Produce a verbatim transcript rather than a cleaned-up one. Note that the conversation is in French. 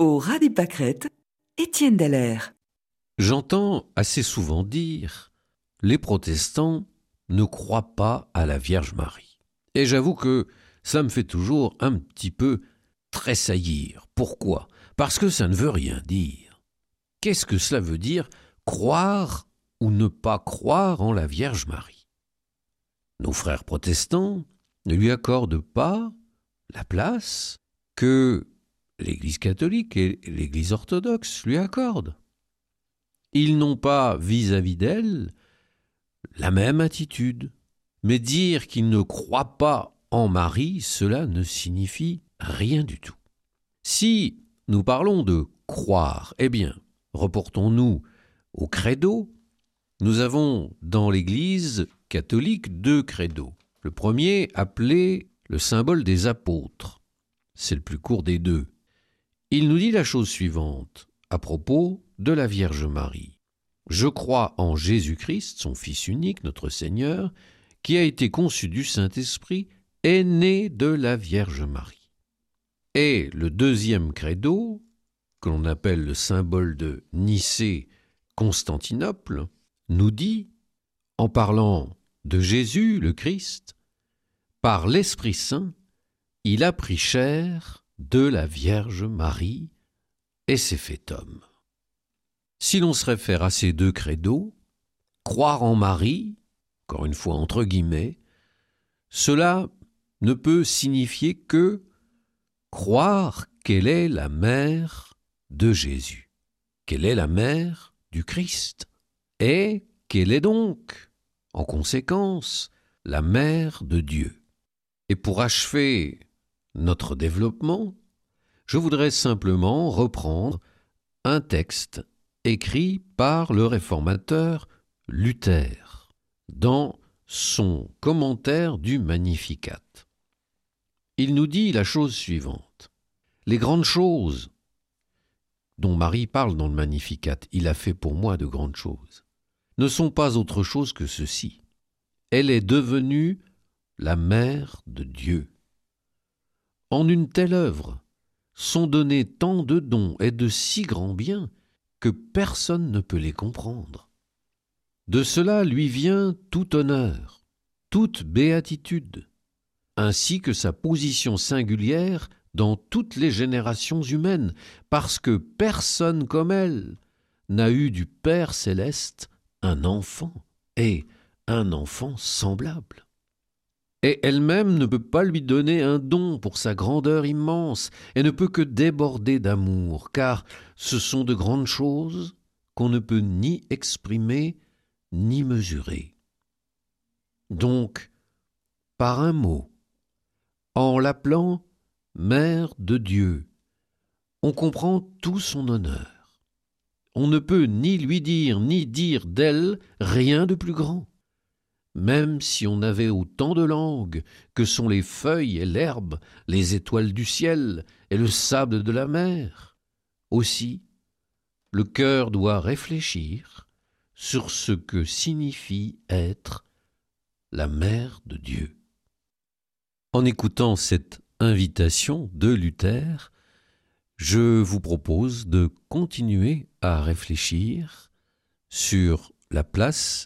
Au ras des pâquerettes, Étienne Dallaire. J'entends assez souvent dire « les protestants ne croient pas à la Vierge Marie ». Et j'avoue que ça me fait toujours un petit peu tressaillir. Pourquoi ? Parce que ça ne veut rien dire. Qu'est-ce que cela veut dire croire ou ne pas croire en la Vierge Marie ? Nos frères protestants ne lui accordent pas la place que l'Église catholique et l'Église orthodoxe lui accordent. Ils n'ont pas vis-à-vis d'elle la même attitude. Mais dire qu'ils ne croient pas en Marie, cela ne signifie rien du tout. Si nous parlons de croire, eh bien, reportons-nous au credo. Nous avons dans l'Église catholique deux credos. Le premier, appelé le symbole des apôtres. C'est le plus court des deux. Il nous dit la chose suivante à propos de la Vierge Marie. « Je crois en Jésus-Christ, son Fils unique, notre Seigneur, qui a été conçu du Saint-Esprit, est né de la Vierge Marie. » Et le deuxième credo, que l'on appelle le symbole de Nicée-Constantinople, nous dit, en parlant de Jésus, le Christ, « Par l'Esprit Saint, il a pris chair de la Vierge Marie et s'est fait homme. » Si l'on se réfère à ces deux credos, croire en Marie, encore une fois entre guillemets, cela ne peut signifier que croire qu'elle est la mère de Jésus, qu'elle est la mère du Christ, et qu'elle est donc, en conséquence, la mère de Dieu. Et pour achever notre développement, je voudrais simplement reprendre un texte écrit par le réformateur Luther dans son commentaire du Magnificat. Il nous dit la chose suivante. Les grandes choses dont Marie parle dans le Magnificat, il a fait pour moi de grandes choses, ne sont pas autre chose que ceci. Elle est devenue la mère de Dieu. En une telle œuvre sont donnés tant de dons et de si grands biens que personne ne peut les comprendre. De cela lui vient tout honneur, toute béatitude, ainsi que sa position singulière dans toutes les générations humaines, parce que personne comme elle n'a eu du Père céleste un enfant, et un enfant semblable. Et elle-même ne peut pas lui donner un don pour sa grandeur immense, et ne peut que déborder d'amour, car ce sont de grandes choses qu'on ne peut ni exprimer ni mesurer. Donc, par un mot, en l'appelant Mère de Dieu, on comprend tout son honneur. On ne peut ni lui dire ni dire d'elle rien de plus grand. Même si on avait autant de langues que sont les feuilles et l'herbe, les étoiles du ciel et le sable de la mer. Aussi, le cœur doit réfléchir sur ce que signifie être la mère de Dieu. En écoutant cette invitation de Luther, je vous propose de continuer à réfléchir sur la place